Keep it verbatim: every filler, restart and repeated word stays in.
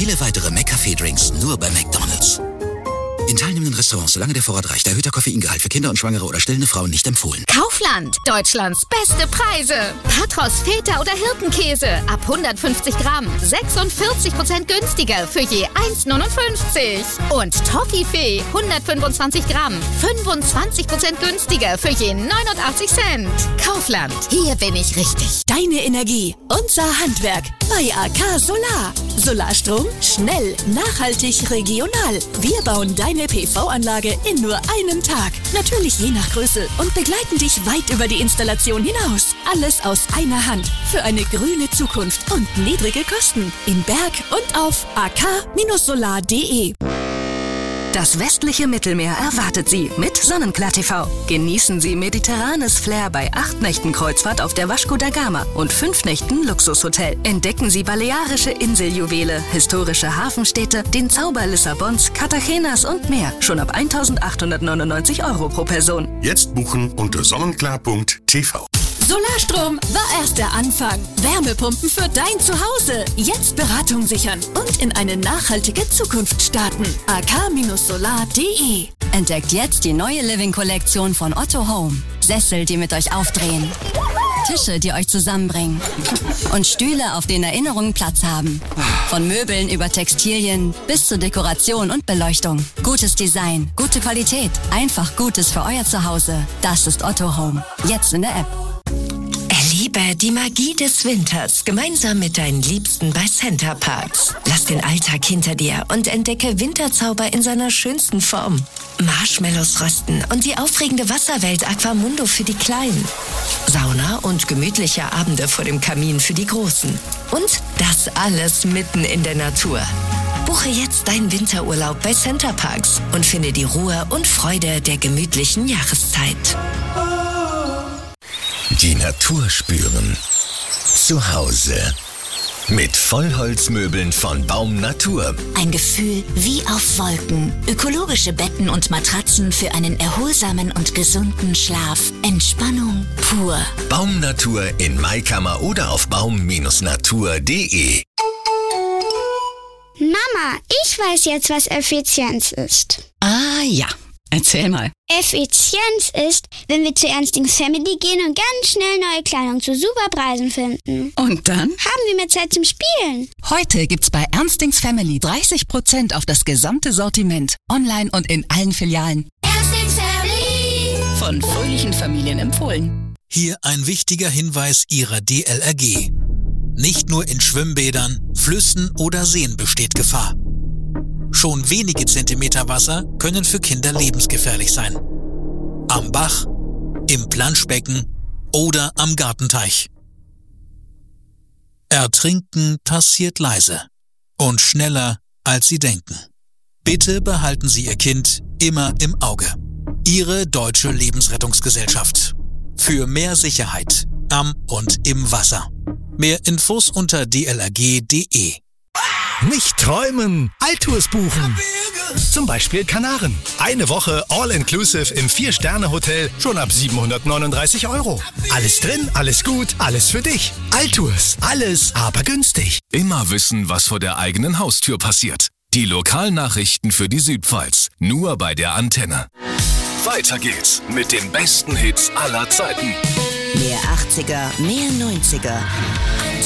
viele weitere McCafé-Drinks nur bei McDonald's. In teilnehmenden Restaurants, solange der Vorrat reicht, erhöhter Koffeingehalt für Kinder und Schwangere oder stillende Frauen nicht empfohlen. Kaufland, Deutschlands beste Preise. Patros, Feta oder Hirtenkäse ab hundertfünfzig Gramm, sechsundvierzig Prozent günstiger für je eins neunundfünfzig. Und Toffifee, hundertfünfundzwanzig Gramm, fünfundzwanzig Prozent günstiger für je neunundachtzig Cent. Kaufland, hier bin ich richtig. Deine Energie, unser Handwerk bei A K Solar. Solarstrom, schnell, nachhaltig, regional. Wir bauen deine P V-Anlage in nur einem Tag. Natürlich je nach Größe und begleiten dich weit über die Installation hinaus. Alles aus einer Hand für eine grüne Zukunft und niedrige Kosten. In Berg und auf a k solar punkt de. Das westliche Mittelmeer erwartet Sie mit Sonnenklar T V. Genießen Sie mediterranes Flair bei acht Nächten Kreuzfahrt auf der Vasco da Gama und fünf Nächten Luxushotel. Entdecken Sie balearische Inseljuwele, historische Hafenstädte, den Zauber Lissabons, Cartagenas und mehr. Schon ab eintausendachthundertneunundneunzig Euro pro Person. Jetzt buchen unter sonnenklar punkt t v. Solarstrom war erst der Anfang. Wärmepumpen für dein Zuhause. Jetzt Beratung sichern und in eine nachhaltige Zukunft starten. a k solar punkt de. Entdeckt jetzt die neue Living-Kollektion von Otto Home. Sessel, die mit euch aufdrehen. Tische, die euch zusammenbringen. Und Stühle, auf denen Erinnerungen Platz haben. Von Möbeln über Textilien bis zur Dekoration und Beleuchtung. Gutes Design, gute Qualität, einfach Gutes für euer Zuhause. Das ist Otto Home. Jetzt in der App. Erlebe die Magie des Winters gemeinsam mit deinen Liebsten bei Center Parcs. Lass den Alltag hinter dir und entdecke Winterzauber in seiner schönsten Form. Marshmallows rösten und die aufregende Wasserwelt Aquamundo für die Kleinen. Sauna und gemütliche Abende vor dem Kamin für die Großen. Und das alles mitten in der Natur. Buche jetzt deinen Winterurlaub bei Center Parcs und finde die Ruhe und Freude der gemütlichen Jahreszeit. Die Natur spüren. Zu Hause. Mit Vollholzmöbeln von Baum Natur. Ein Gefühl wie auf Wolken. Ökologische Betten und Matratzen für einen erholsamen und gesunden Schlaf. Entspannung pur. Baum Natur in Maikammer oder auf baum natur punkt de. Mama, ich weiß jetzt, was Effizienz ist. Ah ja, erzähl mal. Effizienz ist, wenn wir zu Ernstings Family gehen und ganz schnell neue Kleidung zu super Preisen finden. Und dann? Haben wir mehr Zeit zum Spielen. Heute gibt's bei Ernstings Family dreißig Prozent auf das gesamte Sortiment. Online und in allen Filialen. Ernstings Family. Von fröhlichen Familien empfohlen. Hier ein wichtiger Hinweis Ihrer D L R G. Nicht nur in Schwimmbädern, Flüssen oder Seen besteht Gefahr. Schon wenige Zentimeter Wasser können für Kinder lebensgefährlich sein. Am Bach, im Planschbecken oder am Gartenteich. Ertrinken passiert leise und schneller, als Sie denken. Bitte behalten Sie Ihr Kind immer im Auge. Ihre Deutsche Lebensrettungsgesellschaft. Für mehr Sicherheit am und im Wasser. Mehr Infos unter d l r g punkt de. Nicht träumen, Alltours buchen. Zum Beispiel Kanaren. Eine Woche All-Inclusive im Vier-Sterne-Hotel schon ab siebenhundertneununddreißig Euro. Alles drin, alles gut, alles für dich. Alltours, alles aber günstig. Immer wissen, was vor der eigenen Haustür passiert. Die Lokalnachrichten für die Südpfalz. Nur bei der Antenne. Weiter geht's mit den besten Hits aller Zeiten. Mehr achtziger, mehr neunziger.